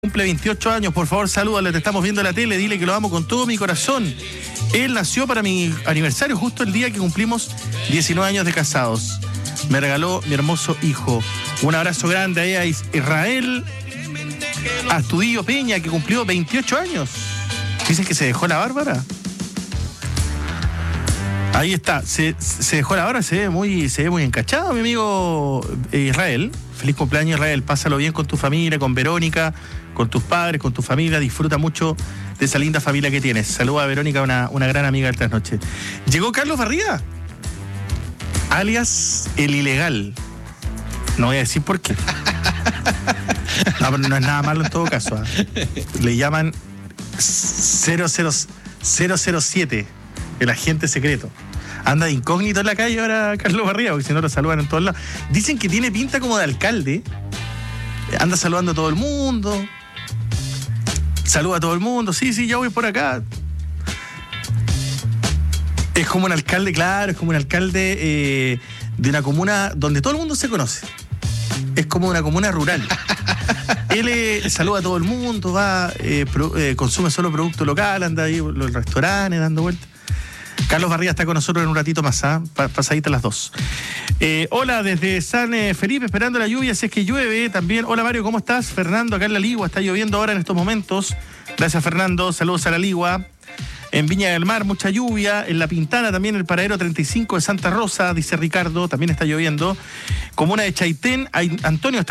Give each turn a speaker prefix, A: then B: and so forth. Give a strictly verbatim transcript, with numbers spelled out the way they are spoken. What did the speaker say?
A: Cumple veintiocho años, por favor, salúdale, te estamos viendo en la tele, dile que lo amo con todo mi corazón. Él nació para mi aniversario, justo el día que cumplimos diecinueve años de casados. Me regaló mi hermoso hijo. Un abrazo grande ahí a Israel Astudillo Peña, que cumplió veintiocho años. Dicen que se dejó la Bárbara. Ahí está, se, se dejó la barba, se ve muy, se ve muy encachado, mi amigo Israel. Feliz cumpleaños, Israel. Pásalo bien con tu familia, con Verónica, con tus padres, con tu familia. Disfruta mucho de esa linda familia que tienes. Saluda a Verónica, una, una gran amiga de estas noches. Llegó Carlos Barría, alias El Ilegal. No voy a decir por qué. No, pero no es nada malo en todo caso, ¿eh? Le llaman cero cero siete, el agente secreto. Anda de incógnito en la calle ahora Carlos Barría, porque si no lo saludan en todos lados. Dicen que tiene pinta como de alcalde. Anda saludando a todo el mundo. Saluda a todo el mundo. Sí, sí, ya voy por acá. Es como un alcalde, claro, es como un alcalde eh, de una comuna donde todo el mundo se conoce. Es como una comuna rural. Él eh, saluda a todo el mundo, va, eh, pro, eh, consume solo producto local, anda ahí en los restaurantes dando vueltas. Carlos Barría está con nosotros en un ratito más, ¿eh? Pasadita las dos. Eh, hola, desde San eh, Felipe, esperando la lluvia, si es que llueve también. Hola, Mario, ¿cómo estás? Fernando, acá en La Ligua, está lloviendo ahora en estos momentos. Gracias, Fernando, saludos a La Ligua. En Viña del Mar, mucha lluvia. En La Pintana también, el paradero treinta y cinco de Santa Rosa, dice Ricardo, también está lloviendo. Comuna de Chaitén, hay, Antonio está